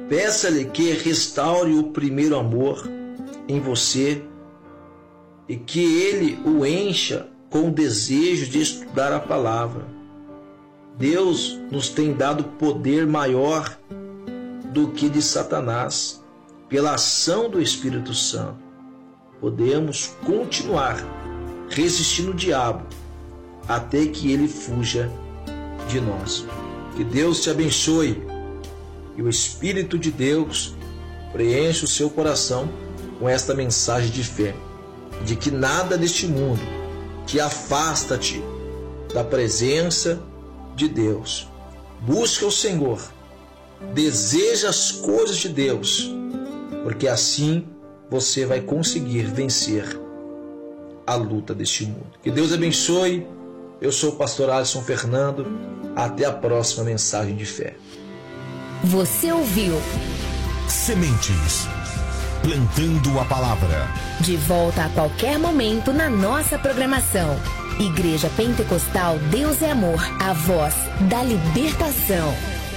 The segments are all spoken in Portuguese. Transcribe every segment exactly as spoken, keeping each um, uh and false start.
Peça-lhe que restaure o primeiro amor em você e que Ele o encha com o desejo de estudar a palavra. Deus nos tem dado poder maior do que de Satanás. Pela ação do Espírito Santo, podemos continuar resistindo o diabo até que ele fuja de nós. Que Deus te abençoe e o Espírito de Deus preencha o seu coração com esta mensagem de fé, de que nada deste mundo te afasta-te da presença de Deus. Busca o Senhor, deseja as coisas de Deus, porque assim você vai conseguir vencer a luta deste mundo. Que Deus abençoe. Eu sou o pastor Alisson Fernando. Até a próxima mensagem de fé. Você ouviu Sementes, plantando a palavra. De volta a qualquer momento na nossa programação. Igreja Pentecostal Deus é Amor, a voz da libertação.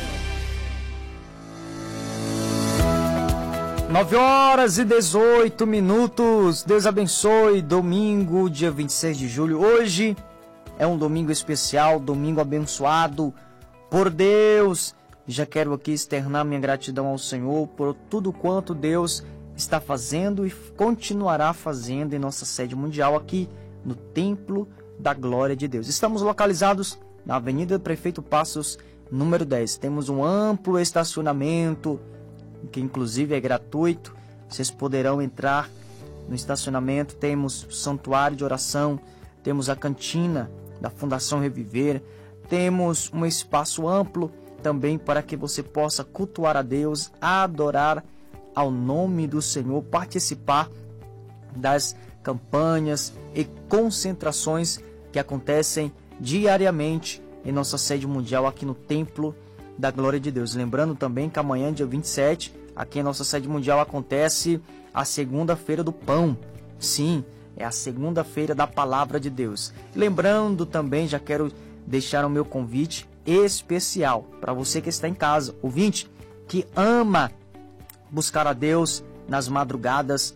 nove horas e dezoito minutos. Deus abençoe. Domingo, dia vinte e seis de julho. Hoje é um domingo especial, domingo abençoado por Deus. Já quero aqui externar minha gratidão ao Senhor por tudo quanto Deus está fazendo e continuará fazendo em nossa sede mundial aqui no Templo da Glória de Deus. Estamos localizados na Avenida Prefeito Passos, número dez. Temos um amplo estacionamento, que inclusive é gratuito. Vocês poderão entrar no estacionamento. Temos o santuário de oração, temos a cantina da Fundação Reviver, temos um espaço amplo também para que você possa cultuar a Deus, adorar ao nome do Senhor, participar das campanhas e concentrações que acontecem diariamente em nossa sede mundial aqui no Templo da Glória de Deus. Lembrando também que amanhã, dia vinte e sete, aqui em nossa sede mundial acontece a segunda-feira do pão. Sim, é a segunda-feira da palavra de Deus. Lembrando também, já quero deixar o meu convite especial para você que está em casa, ouvinte, que ama buscar a Deus nas madrugadas.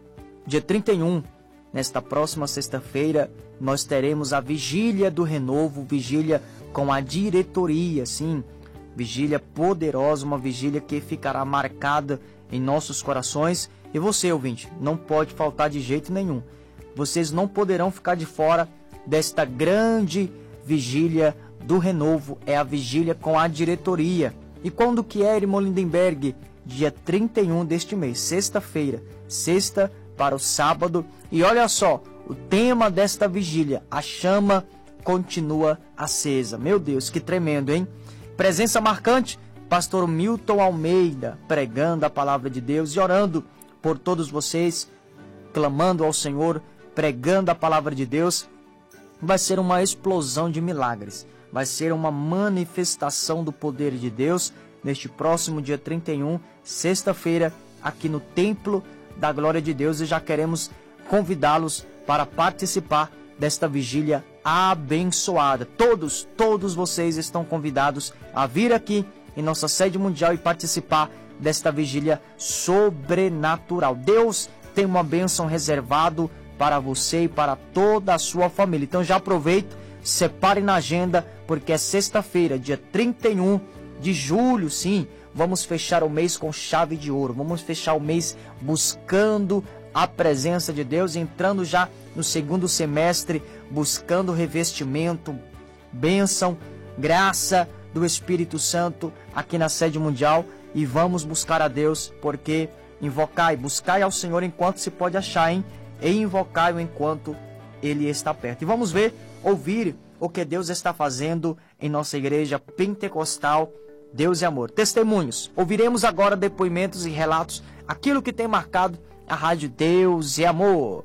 Dia trinta e um, nesta próxima sexta-feira, nós teremos a Vigília do Renovo, vigília com a diretoria, sim, vigília poderosa, uma vigília que ficará marcada em nossos corações. E você, ouvinte, não pode faltar de jeito nenhum. Vocês não poderão ficar de fora desta grande vigília do Renovo. É a vigília com a diretoria. E quando que é, irmão Lindenberg? Dia trinta e um deste mês, sexta-feira, sexta para o sábado. E olha só, o tema desta vigília, a chama continua acesa. Meu Deus, que tremendo, hein? Presença marcante, pastor Milton Almeida, pregando a palavra de Deus e orando por todos vocês, clamando ao Senhor, pregando a palavra de Deus. Vai ser uma explosão de milagres, vai ser uma manifestação do poder de Deus neste próximo dia trinta e um, sexta-feira, aqui no Templo da Glória de Deus. E já queremos convidá-los para participar desta vigília abençoada. Todos, todos vocês estão convidados a vir aqui em nossa sede mundial e participar desta vigília sobrenatural. Deus tem uma bênção reservado para você e para toda a sua família. Então já aproveita, separe na agenda, porque é sexta-feira, dia trinta e um de julho, sim. Vamos fechar o mês com chave de ouro. Vamos fechar o mês buscando a presença de Deus, entrando já no segundo semestre, buscando revestimento, bênção, graça do Espírito Santo aqui na sede mundial. E vamos buscar a Deus, porque invocai, buscai ao Senhor enquanto se pode achar, hein? E invocai-o enquanto Ele está perto. E vamos ver, ouvir o que Deus está fazendo em nossa igreja pentecostal Deus e Amor. Testemunhos. Ouviremos agora depoimentos e relatos, aquilo que tem marcado a Rádio Deus e Amor.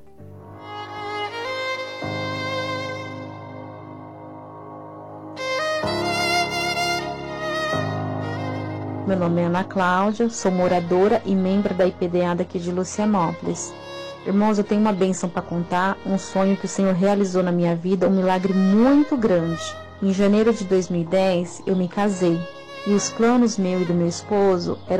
Meu nome é Ana Cláudia, sou moradora e membro da I P D A daqui de Lucianópolis. Irmãos, eu tenho uma bênção para contar, um sonho que o Senhor realizou na minha vida, um milagre muito grande. Em janeiro de dois mil e dez, eu me casei, e os planos meu e do meu esposo eram